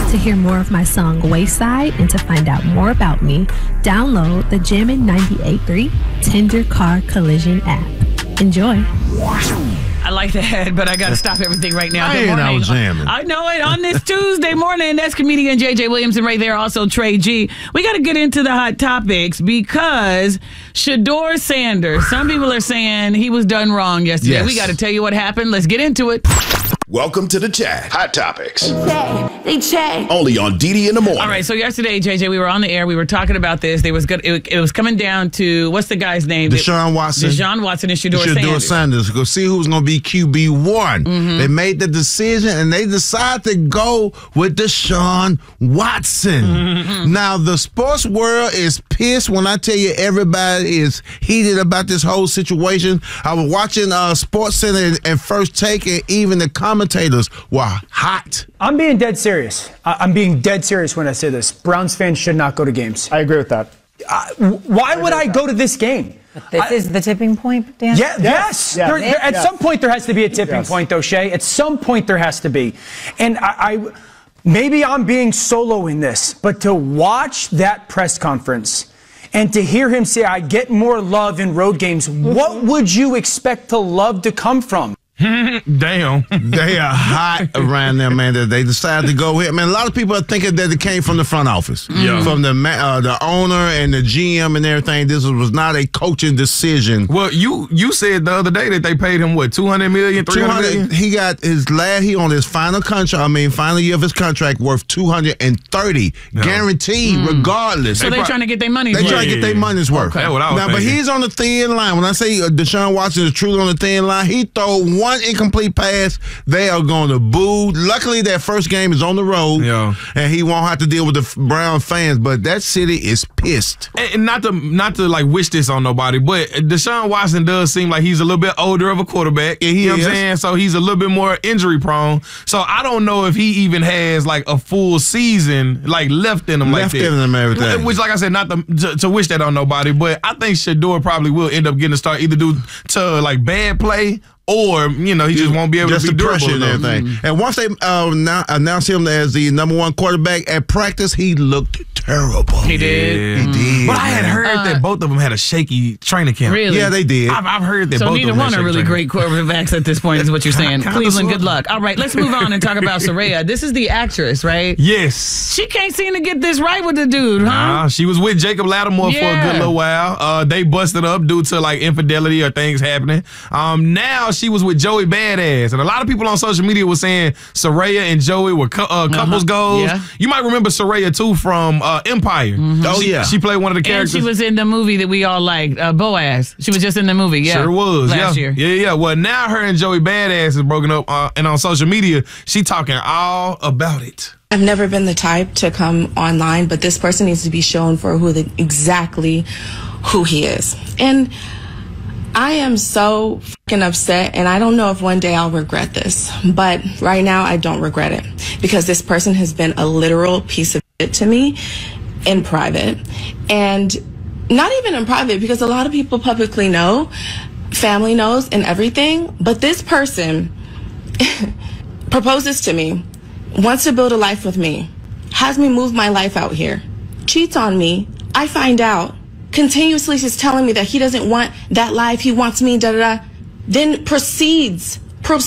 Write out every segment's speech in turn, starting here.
To hear more of my song Wayside and to find out more about me, download the Jammin' 98.3 Tender Car Collision app. Enjoy. I like that, but I got to stop everything right now. Good Man, morning. I was jamming. I know it. On this Tuesday morning, that's comedian J.J. Williamson right there, also Trey G. We got to get into the hot topics because Shedeur Sanders, some people are saying he was done wrong yesterday. Yes. We got to tell you what happened. Let's get into it. Welcome to the chat. Hot Topics. They check. Only on DD in the morning. All right, so yesterday, JJ, we were on the air. We were talking about this. It was coming down to, what's the guy's name? Deshaun Watson. Deshaun Watson and Shedeur Sanders. Go see who's going to be QB1. Mm-hmm. They made the decision, and they decided to go with Deshaun Watson. Mm-hmm. Now, the sports world is pissed when I tell you everybody is heated about this whole situation. I was watching Sports Center and First Take, and even the commentators were hot. I'm being dead serious. I'm being dead serious when I say this. Browns fans should not go to games. I agree with that. Why would I go to this game? But this is the tipping point, Dan? Yes. At some point, there has to be a tipping point, though, Shay. At some point, there has to be. And I maybe I'm being solo in this, but to watch that press conference and to hear him say, I get more love in road games, what would you expect the love to come from? Damn. They are hot around there, man, that they decided to go here. Man, a lot of people are thinking that it came from the front office. Yeah. From the owner and the GM and everything. This was not a coaching decision. Well, you said the other day that they paid him, what, $200 million, $300 million? He got he on his final year of his contract worth $230 guaranteed, regardless. So they're trying to get their money's worth. They trying to get their money's worth. Okay. That's what I was thinking. But he's on the thin line. When I say Deshaun Watson is truly on the thin line, he throw one incomplete pass, they are going to boo. Luckily, that first game is on the road, and he won't have to deal with the Brown fans. But that city is pissed. And not to like wish this on nobody, but Deshaun Watson does seem like he's a little bit older of a quarterback. Yeah, you know what I'm saying? So he's a little bit more injury prone. So I don't know if he even has like a full season like left in him. Everything. Which, like I said, not to wish that on nobody, but I think Shedeur probably will end up getting a start either due to like bad play, or, he just won't be able to be durable and everything. Mm-hmm. And once they announced him as the number one quarterback at practice, he looked terrible. He did. He did. But I had heard that both of them had a shaky training camp. Really? Yeah, they did. I've heard that so both of neither them one had are really great quarterbacks at this point, is what you're saying. Cleveland, good luck. All right, let's move on and talk about Soraya. This is the actress, right? Yes. She can't seem to get this right with the dude, huh? Nah, she was with Jacob Lattimore for a good little while. They busted up due to like infidelity or things happening. Now she was with Joey Badass, and a lot of people on social media were saying Soraya and Joey were couples goals. Yeah. You might remember Soraya too from Empire. Mm-hmm. Oh yeah, she played one of the characters. And she was in the movie that we all liked, Boaz. She was just in the movie, Sure was. last year. Yeah. Well, now her and Joey Badass is broken up, and on social media, she talking all about it. I've never been the type to come online, but this person needs to be shown for exactly who he is. And I am so fucking upset, and I don't know if one day I'll regret this, but right now I don't regret it because this person has been a literal piece of shit to me in private, and not even in private because a lot of people publicly know, family knows and everything, but this person proposes to me, wants to build a life with me, has me move my life out here, cheats on me, I find out, continuously is telling me that he doesn't want that life, he wants me, then proceeds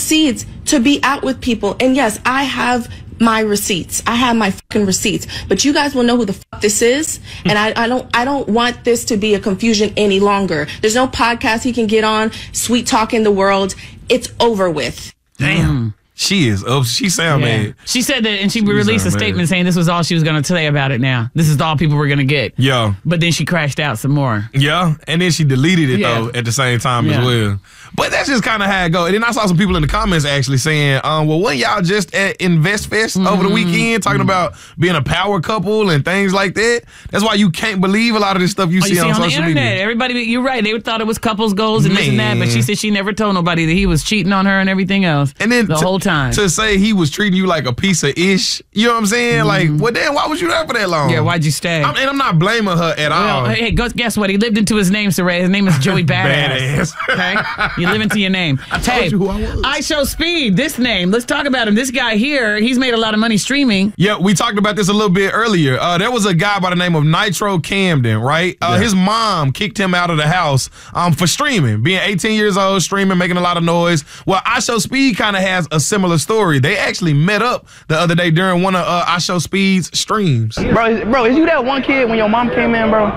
to be out with people. And yes, I have my receipts. I have my fucking receipts. But you guys will know who the fuck this is. And I don't want this to be a confusion any longer. There's no podcast he can get on, sweet talking the world. It's over with. Damn. She is up. She sound mad. She said that, and she released a statement saying this was all she was going to say about it now. This is all people were going to get. Yeah. But then she crashed out some more. Yeah. And then she deleted it, though, at the same time as well. But that's just kind of how it go. And then I saw some people in the comments actually saying, well, weren't y'all just at InvestFest over the weekend talking about being a power couple and things like that? That's why you can't believe a lot of this stuff you see on social the internet. media. Everybody, you're right. They thought it was couples goals and this and that, but she said she never told nobody that he was cheating on her and everything else. And then the whole time. time. To say he was treating you like a piece of ish, you know what I'm saying? Like, well, then why was you there for that long? Yeah, why'd you stay? I'm not blaming her at all. Hey, guess what? He lived into his name, Saray. His name is Joey Badass. Okay? You live into your name. I told you who I was. I Show Speed, this name. Let's talk about him. This guy here, he's made a lot of money streaming. Yeah, we talked about this a little bit earlier. There was a guy by the name of Nitro Camden, right? His mom kicked him out of the house for streaming, being 18 years old, streaming, making a lot of noise. Well, I Show Speed kind of has a similar story. They actually met up the other day during one of I Show Speed's streams. Bro, is you that one kid when your mom came in, bro?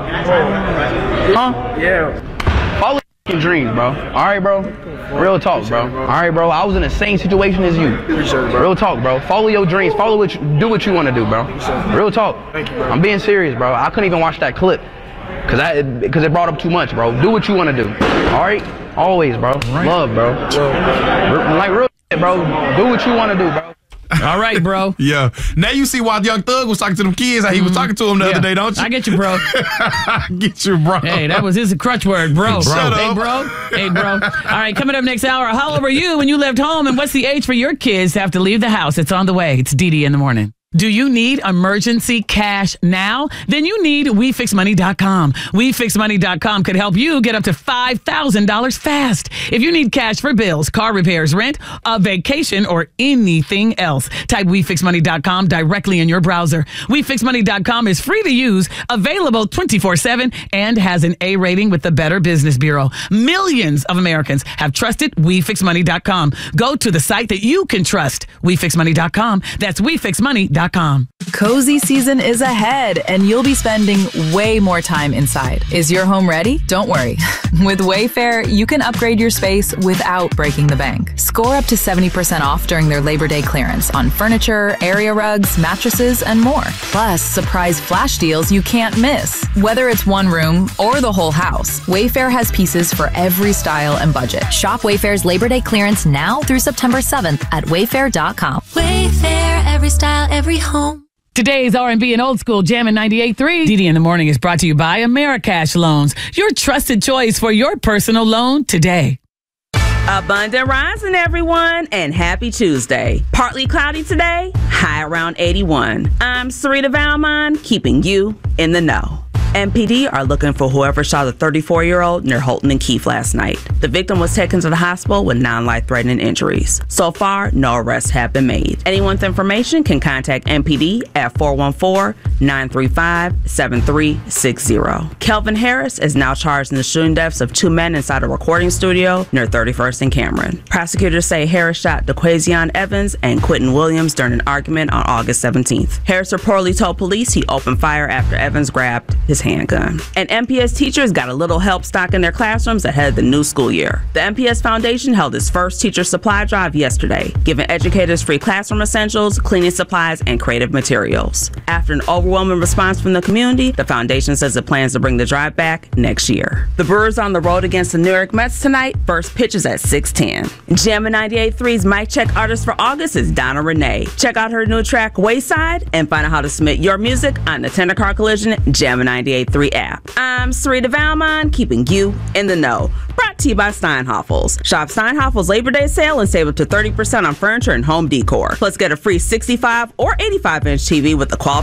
Huh? Yeah. Follow your dreams, bro. All right, bro? Real talk, bro. All right, bro. I was in the same situation as you. Real talk, bro. Follow your dreams. Do what you want to do, bro. Real talk. I'm being serious, bro. I couldn't even watch that clip because it brought up too much, bro. Do what you want to do. All right? Always, bro. Love, bro. Like real shit, bro. Do what you want to do, bro. All right, bro. Yeah. Now you see why Young Thug was talking to them kids, how he was talking to them the other day, don't you? I get you, bro. I get you, bro. Hey, that was his crutch word, bro. Shut Hey, up. bro. Hey, bro. All right, coming up next hour, how old were you when you left home, and what's the age for your kids to have to leave the house? It's on the way. It's DD in the morning. Do you need emergency cash now? Then you need WeFixMoney.com. WeFixMoney.com could help you get up to $5,000 fast. If you need cash for bills, car repairs, rent, a vacation, or anything else, type WeFixMoney.com directly in your browser. WeFixMoney.com is free to use, available 24/7, and has an A rating with the Better Business Bureau. Millions of Americans have trusted WeFixMoney.com. Go to the site that you can trust. WeFixMoney.com. That's WeFixMoney.com. Cozy season is ahead, and you'll be spending way more time inside. Is your home ready? Don't worry. With Wayfair, you can upgrade your space without breaking the bank. Score up to 70% off during their Labor Day clearance on furniture, area rugs, mattresses, and more. Plus, surprise flash deals you can't miss. Whether it's one room or the whole house, Wayfair has pieces for every style and budget. Shop Wayfair's Labor Day clearance now through September 7th at Wayfair.com. Wayfair, every style, every home. Today's R&B and Old School Jammin' 98.3. DD in the Morning is brought to you by Americash Loans, your trusted choice for your personal loan today. Abundant rising, everyone, and happy Tuesday. Partly cloudy today, high around 81. I'm Sarita Valmont, keeping you in the know. MPD are looking for whoever shot a 34-year-old near Holton and Keefe last night. The victim was taken to the hospital with non-life-threatening injuries. So far, no arrests have been made. Anyone with information can contact MPD at 414-935-7360. Kelvin Harris is now charged in the shooting deaths of two men inside a recording studio near 31st and Cameron. Prosecutors say Harris shot DeQuazion Evans and Quentin Williams during an argument on August 17th. Harris reportedly told police he opened fire after Evans grabbed his handgun. And MPS teachers got a little help stock in their classrooms ahead of the new school year. The MPS Foundation held its first teacher supply drive yesterday, giving educators free classroom essentials, cleaning supplies, and creative materials. After an overwhelming response from the community, the foundation says it plans to bring the drive back next year. The Brewers on the road against the New York Mets tonight. First pitch is at 6:10. Jammin' 98.3's Mic Check artist for August is Donna Renee. Check out her new track, Wayside, and find out how to submit your music on the Tender Car Collision Jammin' 98.3 app. I'm Sarita Valmont, keeping you in the know. Brought to you by Steinhoffels. Shop Steinhoffels Labor Day sale and save up to 30% on furniture and home decor. Plus, get a free 65 or 85-inch TV with the quality